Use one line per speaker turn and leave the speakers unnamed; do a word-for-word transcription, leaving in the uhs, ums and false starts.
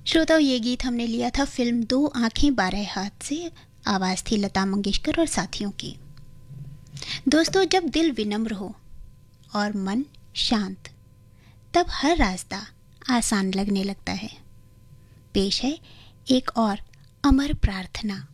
श्रोताओं, ये गीत हमने लिया था फिल्म दो आंखें बारह हाथ से। आवाज़ थी लता मंगेशकर और साथियों की। दोस्तों, जब दिल विनम्र हो और मन शांत, तब हर रास्ता आसान लगने लगता है। पेश है एक और अमर प्रार्थना।